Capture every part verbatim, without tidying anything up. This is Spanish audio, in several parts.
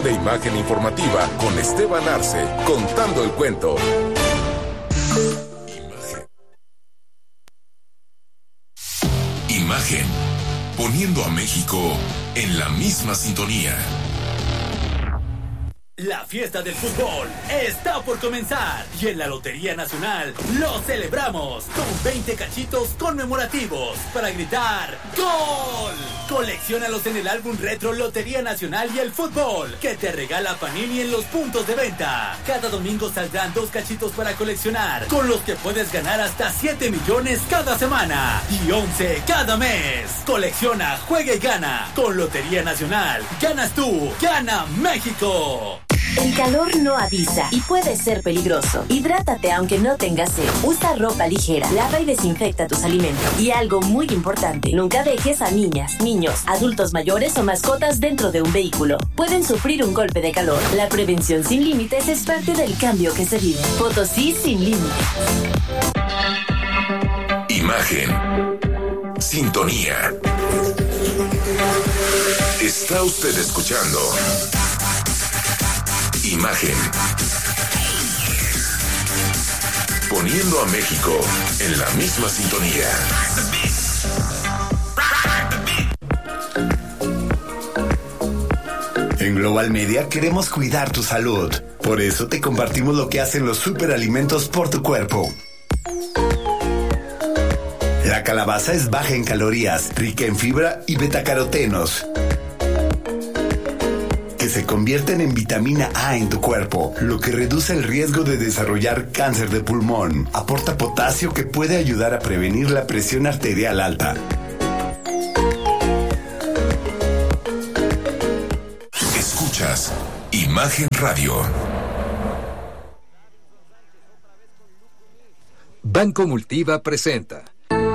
sección de imagen informativa con Esteban Arce, contando el cuento. Imagen. Imagen. Poniendo a México en la misma sintonía. La fiesta del fútbol está por comenzar y en la Lotería Nacional lo celebramos con veinte cachitos conmemorativos para gritar ¡Gol! Colecciónalos en el álbum retro Lotería Nacional y el fútbol que te regala Panini en los puntos de venta. Cada domingo saldrán dos cachitos para coleccionar, con los que puedes ganar hasta siete millones cada semana y once cada mes. Colecciona, juega y gana. Con Lotería Nacional, ganas tú, gana México. El calor no avisa y puede ser peligroso. Hidrátate aunque no tengas sed. Usa ropa ligera, lava y desinfecta tus alimentos. Y algo muy importante, nunca dejes a niñas, niños, adultos mayores o mascotas dentro de un vehículo. Pueden sufrir un golpe de calor. La prevención sin límites es parte del cambio que se vive. Potosí sin límites. Imagen. Sintonía. Está usted escuchando Imagen. Poniendo a México en la misma sintonía. En Global Media queremos cuidar tu salud. Por eso te compartimos lo que hacen los superalimentos por tu cuerpo. La calabaza es baja en calorías, rica en fibra y betacarotenos, que se convierten en vitamina A en tu cuerpo, lo que reduce el riesgo de desarrollar cáncer de pulmón. Aporta potasio que puede ayudar a prevenir la presión arterial alta. Escuchas Imagen Radio. Banco Multiva presenta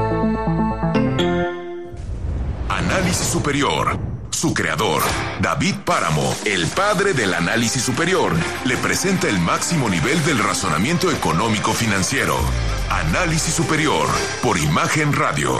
Análisis Superior. Su creador, David Páramo, el padre del análisis superior, le presenta el máximo nivel del razonamiento económico financiero. Análisis Superior, por Imagen Radio.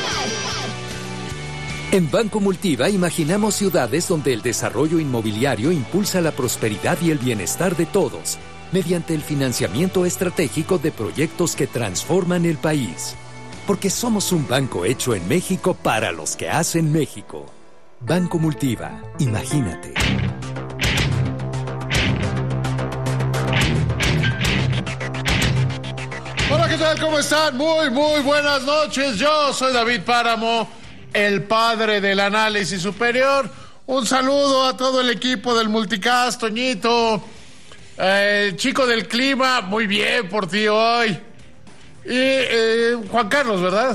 En Banco Multiva imaginamos ciudades donde el desarrollo inmobiliario impulsa la prosperidad y el bienestar de todos, mediante el financiamiento estratégico de proyectos que transforman el país. Porque somos un banco hecho en México para los que hacen México. Banco Multiva, imagínate. Hola, ¿qué tal? ¿Cómo están? Muy, muy buenas noches. Yo soy David Páramo, el padre del análisis superior. Un saludo a todo el equipo del Multicast, Toñito, eh, chico del clima, muy bien por ti hoy. Y eh, Juan Carlos, ¿verdad?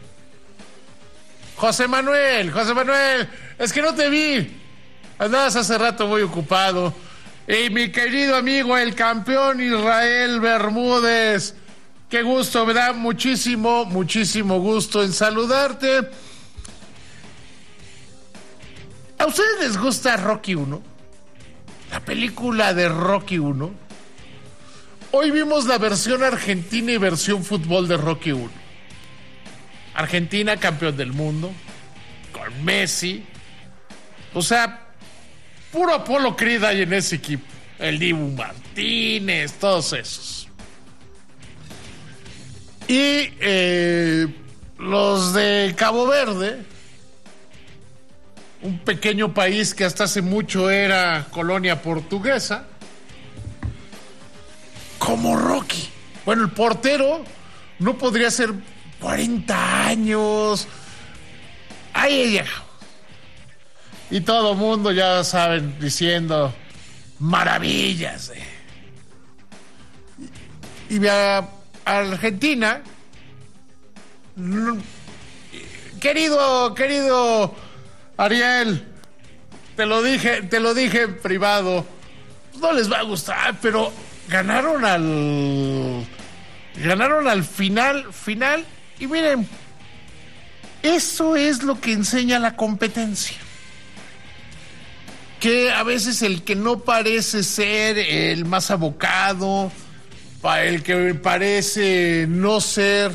José Manuel, José Manuel, es que no te vi. Andabas hace rato muy ocupado. Y mi querido amigo, el campeón Israel Bermúdez. Qué gusto, me da muchísimo, muchísimo gusto en saludarte. ¿A ustedes les gusta Rocky uno? La película de Rocky uno. Hoy vimos la versión argentina y versión fútbol de Rocky uno. Argentina, campeón del mundo, con Messi. O sea, puro Apolo Creed hay en ese equipo. El Dibu Martínez, todos esos. Y eh, los de Cabo Verde, un pequeño país que hasta hace mucho era colonia portuguesa, como Rocky. Bueno, el portero no podría ser cuarenta años. Ahí llegamos. Y todo mundo, ya saben, diciendo maravillas. Eh. Y a Argentina, querido, querido Ariel, te lo dije, te lo dije en privado, no les va a gustar, pero ganaron al ganaron al final, final, y miren, eso es lo que enseña la competencia. Que a veces el que no parece ser el más abocado, el que parece no ser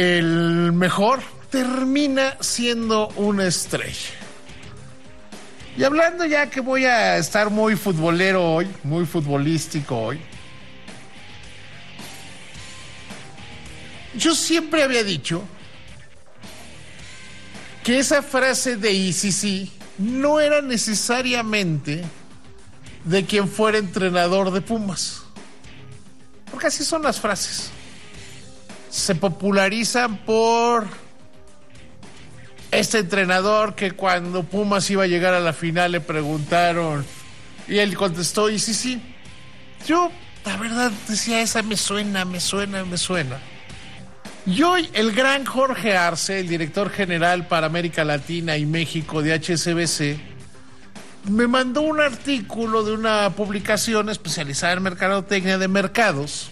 el mejor, termina siendo una estrella. Y hablando ya que voy a estar muy futbolero hoy, muy futbolístico hoy, yo siempre había dicho que esa frase de I C C no era necesariamente de quien fuera entrenador de Pumas. Porque así son las frases. Se popularizan por este entrenador que cuando Pumas iba a llegar a la final le preguntaron y él contestó, y sí, sí. Yo, la verdad, decía, esa me suena, me suena, me suena. Y hoy el gran Jorge Arce, el director general para América Latina y México de H S B C, me mandó un artículo de una publicación especializada en mercadotecnia de mercados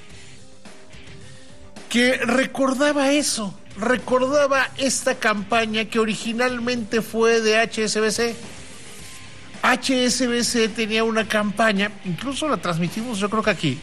que recordaba eso, recordaba esta campaña que originalmente fue de H S B C. H S B C tenía una campaña, incluso la transmitimos yo creo que aquí,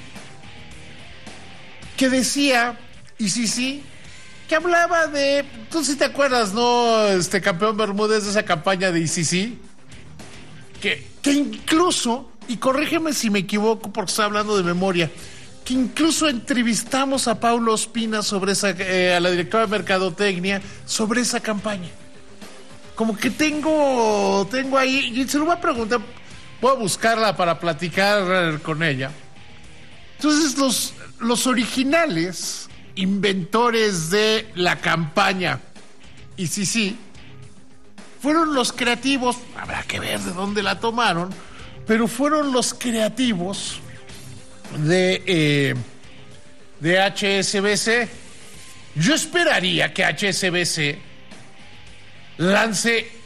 que decía, y sí, sí, que hablaba de, tú sí te acuerdas, ¿no? Este campeón Bermúdez, de esa campaña de I C C, que, que incluso, y corrígeme si me equivoco porque estoy hablando de memoria, que incluso entrevistamos a Paulo Ospina sobre esa, eh, a la directora de mercadotecnia, sobre esa campaña. Como que tengo, tengo ahí, y se lo voy a preguntar, voy a buscarla para platicar con ella. Entonces los, los originales inventores de la campaña, y sí, sí, fueron los creativos, habrá que ver de dónde la tomaron, pero fueron los creativos de, eh, de H S B C. Yo esperaría que H S B C lance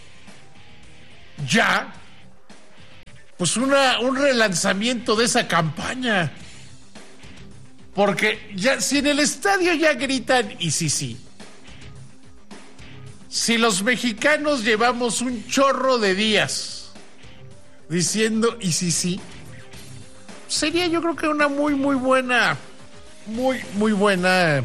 ya pues una, un relanzamiento de esa campaña. Porque ya, si en el estadio ya gritan y sí, sí. Si los mexicanos llevamos un chorro de días diciendo y sí, sí, sería yo creo que una muy, muy buena, muy, muy buena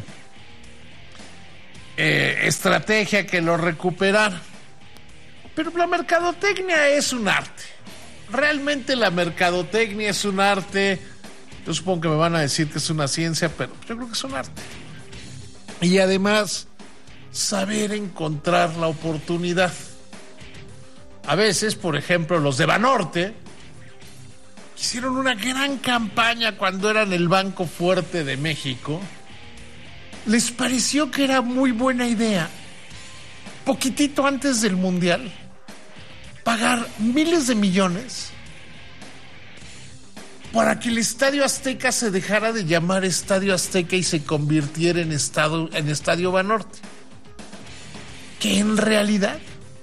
eh, estrategia que lo recuperara. Pero la mercadotecnia es un arte. Realmente la mercadotecnia es un arte. Yo supongo que me van a decir que es una ciencia, pero yo creo que es un arte. Y además, saber encontrar la oportunidad. A veces, por ejemplo, los de Banorte hicieron una gran campaña cuando eran el Banco Fuerte de México. Les pareció que era muy buena idea, poquitito antes del Mundial, pagar miles de millones para que el Estadio Azteca se dejara de llamar Estadio Azteca y se convirtiera en, estado, en Estadio Banorte. Que en realidad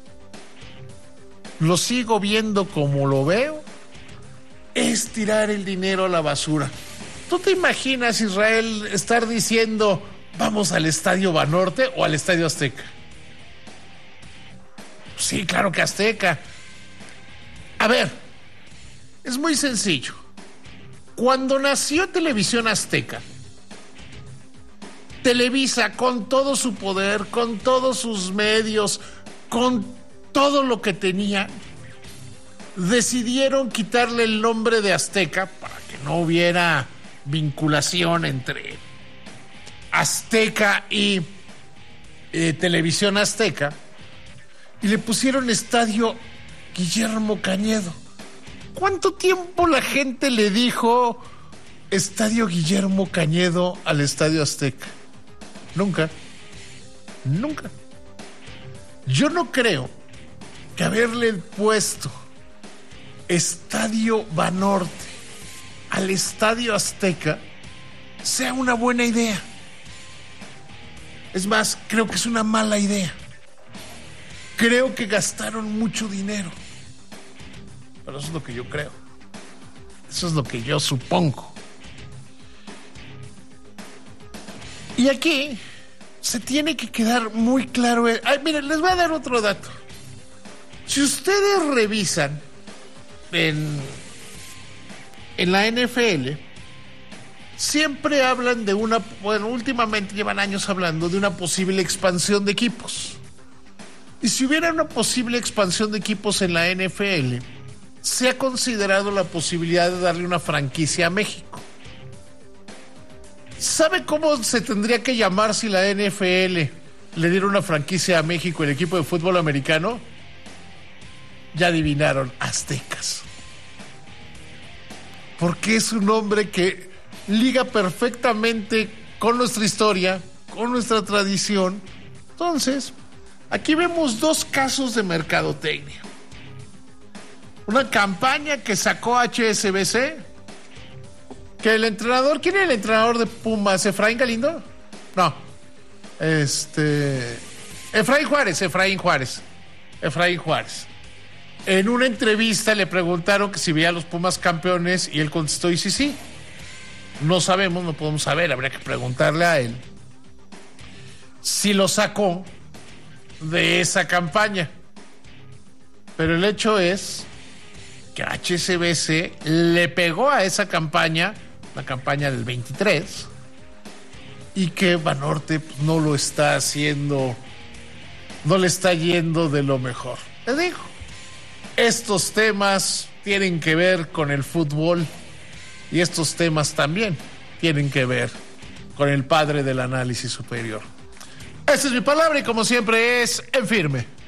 lo sigo viendo como lo veo, es tirar el dinero a la basura. ¿Tú te imaginas, Israel, estar diciendo vamos al Estadio Banorte o al Estadio Azteca? Sí, claro que Azteca. A ver, es muy sencillo. Cuando nació Televisión Azteca, Televisa, con todo su poder, con todos sus medios, con todo lo que tenía, decidieron quitarle el nombre de Azteca para que no hubiera vinculación entre Azteca y eh, Televisión Azteca, y le pusieron Estadio Guillermo Cañedo. ¿Cuánto tiempo la gente le dijo Estadio Guillermo Cañedo al Estadio Azteca? Nunca. Nunca. Yo no creo que haberle puesto Estadio Banorte al Estadio Azteca sea una buena idea. Es más, creo que es una mala idea. Creo que gastaron mucho dinero. Pero eso es lo que yo creo. Eso es lo que yo supongo. Y aquí se tiene que quedar muy claro. Ay, miren, les voy a dar otro dato. Si ustedes revisan en, en la N F L, siempre hablan de una, bueno, últimamente llevan años hablando de una posible expansión de equipos. Y si hubiera una posible expansión de equipos en la N F L, se ha considerado la posibilidad de darle una franquicia a México. ¿Sabe cómo se tendría que llamar si la N F L le diera una franquicia a México, el equipo de fútbol americano? Ya adivinaron, Aztecas. Porque es un nombre que liga perfectamente con nuestra historia, con nuestra tradición. Entonces, aquí vemos dos casos de mercadotecnia. Una campaña que sacó H S B C, que el entrenador, ¿quién es el entrenador de Pumas? ¿Efraín Galindo? No. Este... Efraín Juárez, Efraín Juárez. Efraín Juárez. En una entrevista le preguntaron que si veía a los Pumas campeones y él contestó, y sí, sí. No sabemos, no podemos saber, habría que preguntarle a él si lo sacó de esa campaña. Pero el hecho es que H S B C le pegó a esa campaña, la campaña del veintitrés, y que Banorte pues, no lo está haciendo, no le está yendo de lo mejor. Les digo, estos temas tienen que ver con el fútbol y estos temas también tienen que ver con el padre del análisis superior. Esa es mi palabra y como siempre es en firme.